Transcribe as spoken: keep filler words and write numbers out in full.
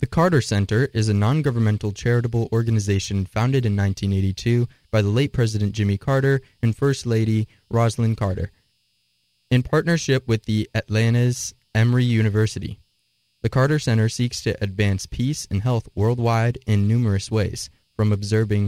Carter Center is a non-governmental charitable organization founded in nineteen eighty-two by the late President Jimmy Carter and First Lady Rosalynn Carter, in partnership with the Atlanta's Emory University. The Carter Center seeks to advance peace and health worldwide in numerous ways, from observing